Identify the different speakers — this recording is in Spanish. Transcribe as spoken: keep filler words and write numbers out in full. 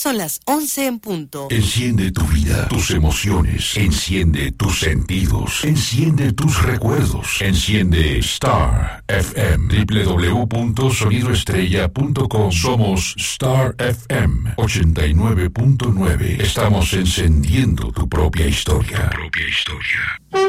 Speaker 1: son las once en punto.
Speaker 2: Enciende tu vida, tus emociones. Enciende tus sentidos. Enciende tus recuerdos. Enciende Star F M. doble u doble u doble u punto sonido estrella punto com. Somos Star F M ochenta y nueve punto nueve. Estamos encendiendo tu propia historia. Tu propia historia.